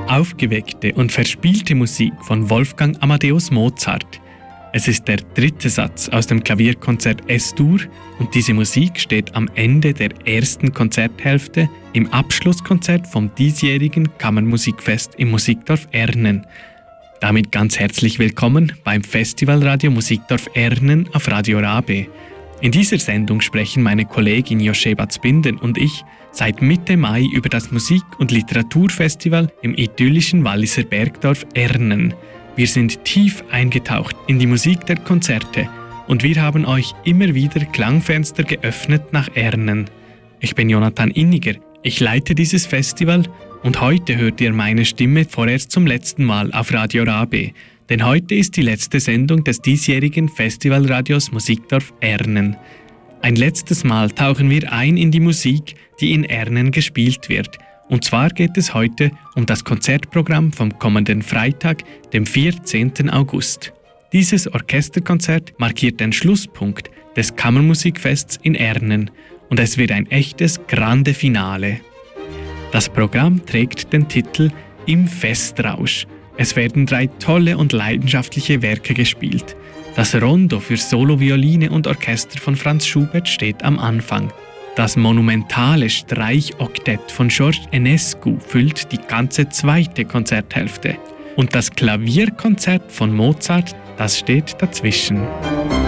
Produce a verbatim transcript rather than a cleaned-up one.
aufgeweckte und verspielte Musik von Wolfgang Amadeus Mozart. Es ist der dritte Satz aus dem Klavierkonzert Es-Dur und diese Musik steht am Ende der ersten Konzerthälfte im Abschlusskonzert vom diesjährigen Kammermusikfest im Musikdorf Ernen. Damit ganz herzlich willkommen beim Festivalradio Musikdorf Ernen auf Radio Rabe. In dieser Sendung sprechen meine Kollegin Josheba Zbinden und ich seit Mitte Mai über das Musik- und Literaturfestival im idyllischen Walliser Bergdorf Ernen. Wir sind tief eingetaucht in die Musik der Konzerte und wir haben euch immer wieder Klangfenster geöffnet nach Ernen. Ich bin Jonathan Inniger, ich leite dieses Festival und heute hört ihr meine Stimme vorerst zum letzten Mal auf Radio Rabe, denn heute ist die letzte Sendung des diesjährigen Festivalradios Musikdorf Ernen. Ein letztes Mal tauchen wir ein in die Musik, die in Ernen gespielt wird. Und zwar geht es heute um das Konzertprogramm vom kommenden Freitag, dem vierzehnten August. Dieses Orchesterkonzert markiert den Schlusspunkt des Kammermusikfests in Ernen und es wird ein echtes Grande Finale. Das Programm trägt den Titel Im Festrausch. Es werden drei tolle und leidenschaftliche Werke gespielt. Das Rondo für Solo, Violine und Orchester von Franz Schubert steht am Anfang. Das monumentale Streichoktett von George Enescu füllt die ganze zweite Konzerthälfte. Und das Klavierkonzert von Mozart, das steht dazwischen.